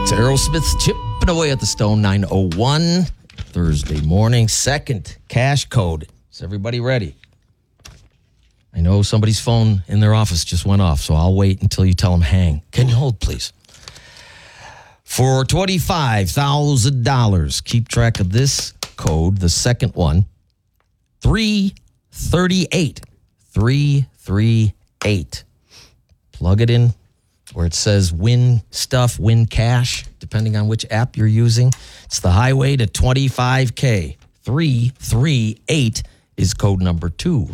It's Aerosmith's chipping away at the stone. 9:01 Thursday morning. Second cash code. Is everybody ready? I know somebody's phone in their office just went off, so I'll wait until you tell them hang. Can you hold, please? For $25,000, keep track of this code, the second one. 338. 338. Plug it in where it says win stuff, win cash, depending on which app you're using. It's the highway to 25K. 338 is code number 2.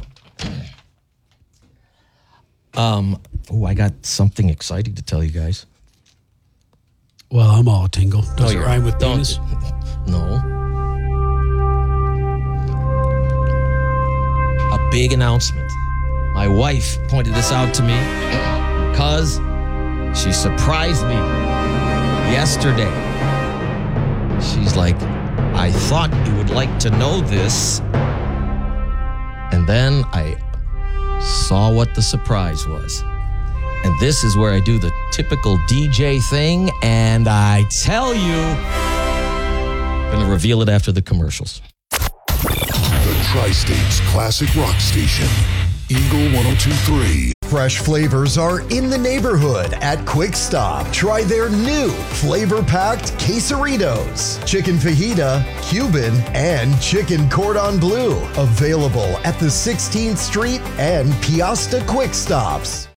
I got something exciting to tell you guys. Well, I'm all tingle. Does it rhyme with penis? No. A big announcement. My wife pointed this out to me because she surprised me yesterday. She's like, I thought you would like to know this. And then I saw what the surprise was. And this is where I do the typical DJ thing, and I tell you, I'm going to reveal it after the commercials. The Tri-State's classic rock station, Eagle 102.3. Fresh flavors are in the neighborhood at Quick Stop. Try their new flavor-packed quesaritos, chicken fajita, Cuban, and chicken cordon bleu. Available at the 16th Street and Piasta Quick Stops.